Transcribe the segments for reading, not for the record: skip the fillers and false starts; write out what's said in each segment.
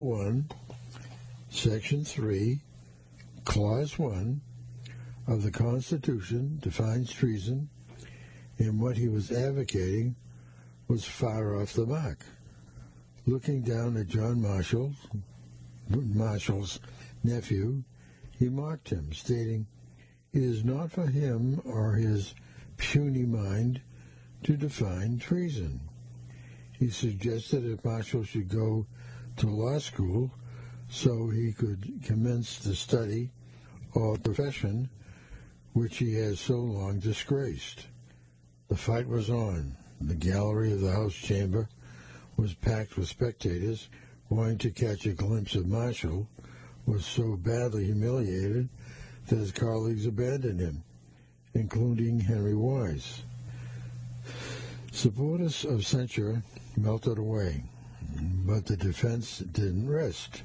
1, Section 3, Clause 1 of the Constitution defines treason, and what he was advocating was far off the mark. Looking down at John Marshall's nephew, he mocked him, stating, "It is not for him or his puny mind to define treason." He suggested that Marshall should go to law school so he could commence the study or profession which he has so long disgraced. The fight was on. The gallery of the House chamber was packed with spectators wanting to catch a glimpse of Marshall, was so badly humiliated that his colleagues abandoned him, including Henry Wise. Supporters of censure melted away, but the defense didn't rest.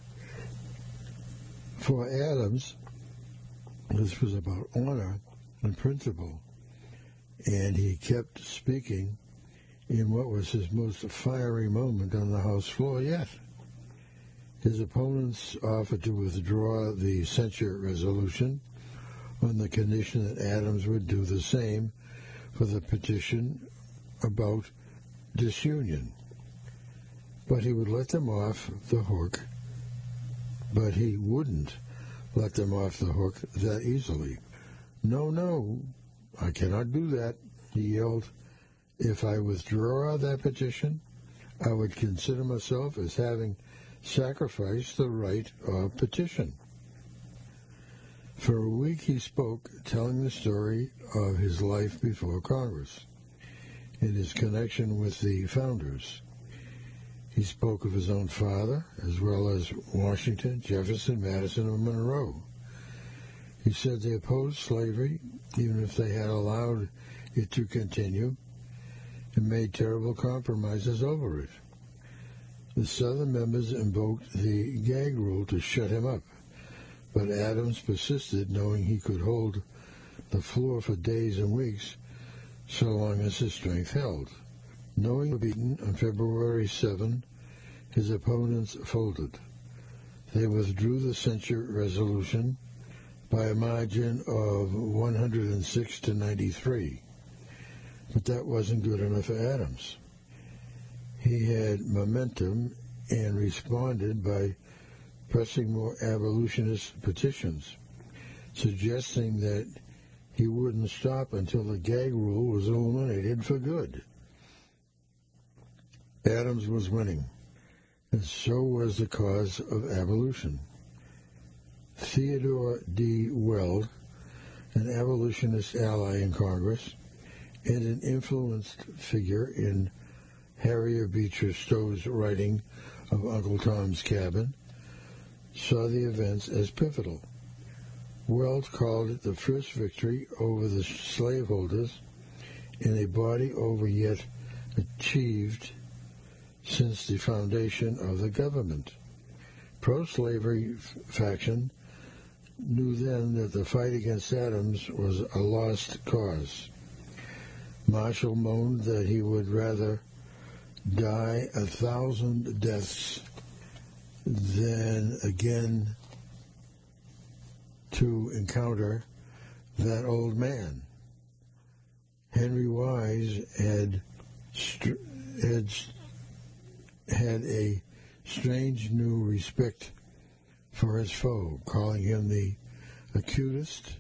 For Adams, this was about honor and principle, and he kept speaking in what was his most fiery moment on the House floor yet. His opponents offered to withdraw the censure resolution on the condition that Adams would do the same for the petition about disunion. But he would let them off the hook, but he wouldn't let them off the hook that easily. No, I cannot do that," he yelled. "If I withdraw that petition, I would consider myself as having sacrificed the right of petition." For a week he spoke, telling the story of his life before Congress in his connection with the founders. He spoke of his own father, as well as Washington, Jefferson, Madison, and Monroe. He said they opposed slavery, even if they had allowed it to continue, and made terrible compromises over it. The Southern members invoked the gag rule to shut him up, but Adams persisted, knowing he could hold the floor for days and weeks, so long as his strength held. Knowing beaten on February 7, his opponents folded. They withdrew the censure resolution by a margin of 106 to 93. But that wasn't good enough for Adams. He had momentum and responded by pressing more abolitionist petitions, suggesting that he wouldn't stop until the gag rule was eliminated for good. Adams was winning, and so was the cause of abolition. Theodore D. Weld, an abolitionist ally in Congress and an influenced figure in Harriet Beecher Stowe's writing of Uncle Tom's Cabin, saw the events as pivotal. Weld called it the first victory over the slaveholders and a body over yet achieved since the foundation of the government. Pro-slavery faction knew then that the fight against Adams was a lost cause. Marshall moaned that he would rather die 1,000 deaths than again to encounter that old man. Henry Wise had a strange new respect for his foe, calling him the acutest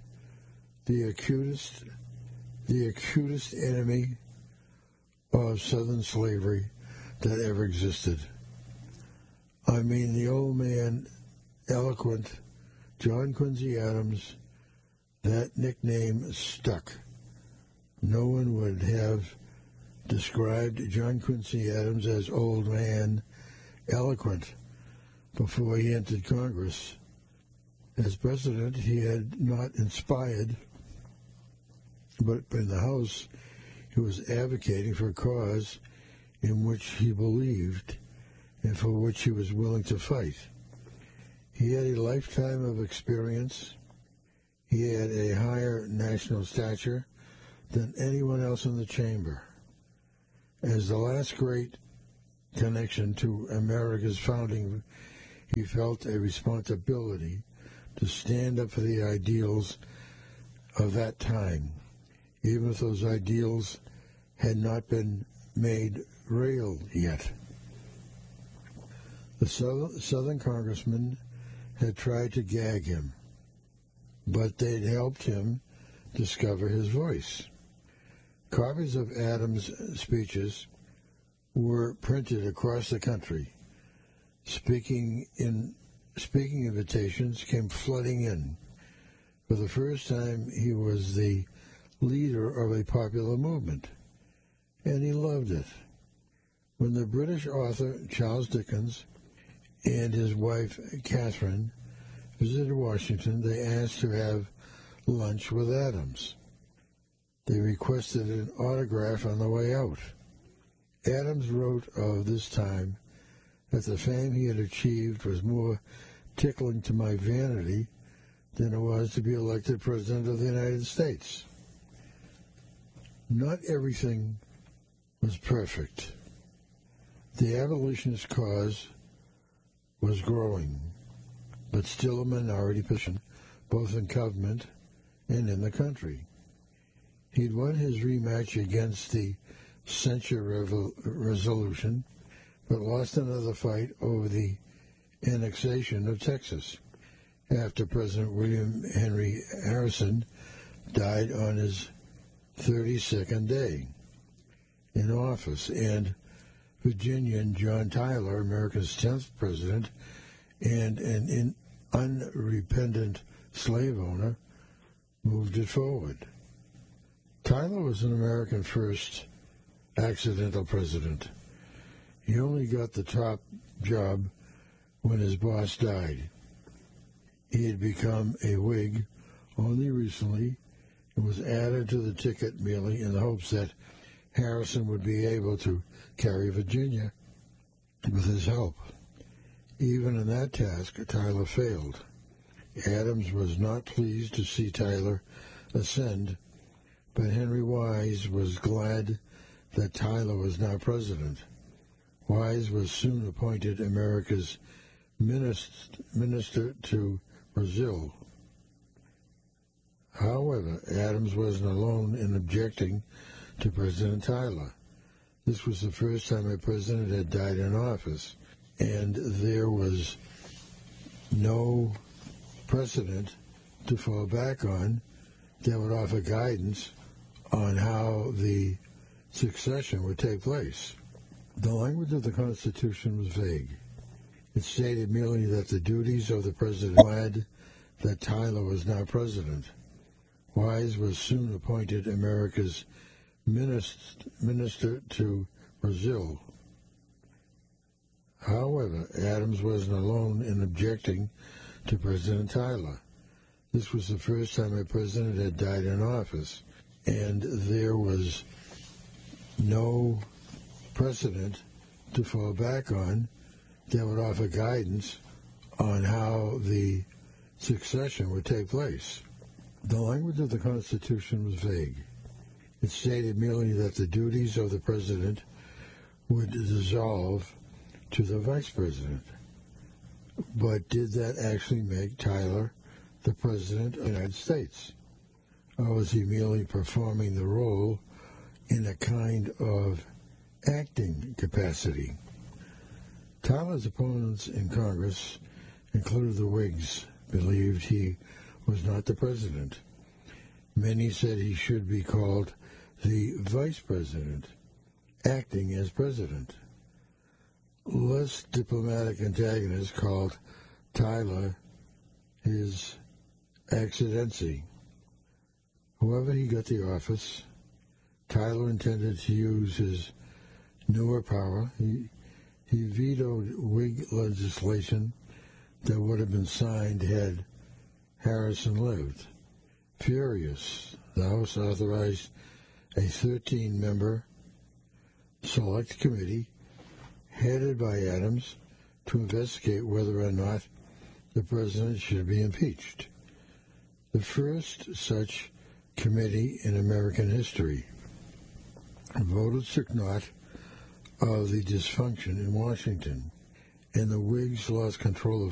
enemy of Southern slavery that ever existed. I mean, the old man, eloquent John Quincy Adams, that nickname stuck. No one would have described John Quincy Adams as old man, eloquent, before he entered Congress. As president, he had not inspired, but in the House, he was advocating for a cause in which he believed and for which he was willing to fight. He had a lifetime of experience. He had a higher national stature than anyone else in the chamber. As the last great connection to America's founding, he felt a responsibility to stand up for the ideals of that time, even if those ideals had not been made real yet. The Southern congressmen had tried to gag him, but they'd helped him discover his voice. Copies of Adams' speeches were printed across the country. Speaking invitations came flooding in. For the first time, he was the leader of a popular movement, and he loved it. When the British author Charles Dickens and his wife Catherine visited Washington, they asked to have lunch with Adams. They requested an autograph on the way out. Adams wrote of this time that the fame he had achieved was more tickling to my vanity than it was to be elected President of the United States. Not everything was perfect. The abolitionist cause was growing, but still a minority position, both in government and in the country. He'd won his rematch against the censure resolution, but lost another fight over the annexation of Texas after President William Henry Harrison died on his 32nd day in office, and Virginian John Tyler, America's 10th president and an unrepentant slave owner, moved it forward. Tyler was an American first accidental president. He only got the top job when his boss died. He had become a Whig only recently and was added to the ticket merely in the hopes that Harrison would be able to carry Virginia with his help. Even in that task, Tyler failed. Adams was not pleased to see Tyler ascend, but Henry Wise was glad that Tyler was now president. Wise was soon appointed America's minister to Brazil. However, Adams wasn't alone in objecting to President Tyler. This was the first time a president had died in office, and there was no precedent to fall back on that would offer guidance on how the succession would take place. The language of the Constitution was vague. It stated merely that the duties of the president were glad that Tyler was now president. Wise was soon appointed America's minister to Brazil. However, Adams wasn't alone in objecting to President Tyler. This was the first time a president had died in office, and there was no precedent to fall back on that would offer guidance on how the succession would take place. The language of the Constitution was vague. It stated merely that the duties of the president would dissolve to the vice president. But did that actually make Tyler the president of the United States? Or was he merely performing the role in a kind of acting capacity? Tyler's opponents in Congress, including the Whigs, believed he was not the president. Many said he should be called the vice president, acting as president. Less diplomatic antagonists called Tyler his accidency. However he got the office, Tyler intended to use his newer power. He vetoed Whig legislation that would have been signed had Harrison lived. Furious, the House authorized a 13-member select committee headed by Adams to investigate whether or not the president should be impeached. The first such committee in American history. Voters took note of the dysfunction in Washington and the Whigs lost control of